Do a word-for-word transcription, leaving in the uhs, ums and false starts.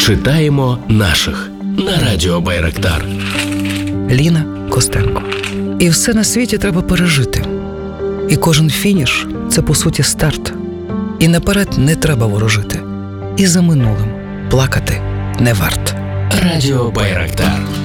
Читаємо наших на радіо Байрактар. Ліна Костенко. І все на світі треба пережити. І кожен фініш – це, по суті, старт. І наперед не треба ворожити. І за минулим плакати не варт. Радіо Байрактар.